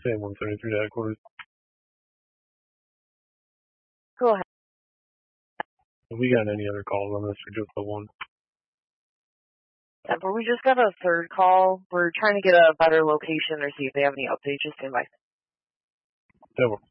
Same 173 to headquarters. Go ahead. Have we got any other calls on this or just the one? Yeah, but we just got a third call. We're trying to get a better location or see if they have any updates. Just stand by. That